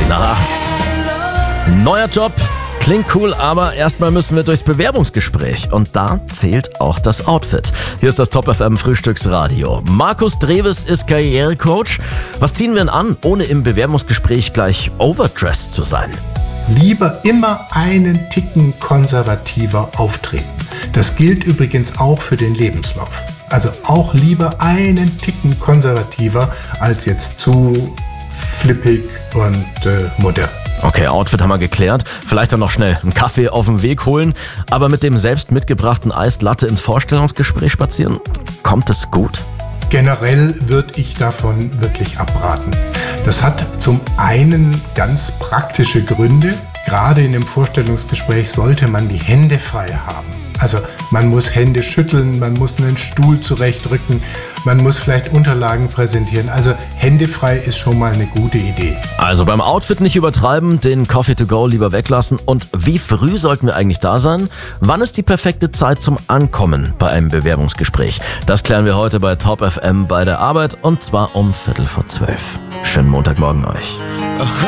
nach 8. Neuer Job. Klingt cool, aber erstmal müssen wir durchs Bewerbungsgespräch. Und da zählt auch das Outfit. Hier ist das Top FM Frühstücksradio. Markus Dreves ist Karrierecoach. Was ziehen wir denn an, ohne im Bewerbungsgespräch gleich overdressed zu sein? Lieber immer einen Ticken konservativer auftreten. Das gilt übrigens auch für den Lebenslauf. Also auch lieber einen Ticken konservativer als jetzt zu flippig und modern. Okay, Outfit haben wir geklärt. Vielleicht dann noch schnell einen Kaffee auf dem Weg holen. Aber mit dem selbst mitgebrachten Eis Latte ins Vorstellungsgespräch spazieren, kommt es gut? Generell würde ich davon wirklich abraten. Das hat zum einen ganz praktische Gründe. Gerade in einem Vorstellungsgespräch sollte man die Hände frei haben. Also man muss Hände schütteln, man muss einen Stuhl zurechtrücken, man muss vielleicht Unterlagen präsentieren. Also Hände frei ist schon mal eine gute Idee. Also beim Outfit nicht übertreiben, den Coffee to go lieber weglassen. Und wie früh sollten wir eigentlich da sein? Wann ist die perfekte Zeit zum Ankommen bei einem Bewerbungsgespräch? Das klären wir heute bei Top FM bei der Arbeit und zwar um 11:45. Schönen Montagmorgen euch.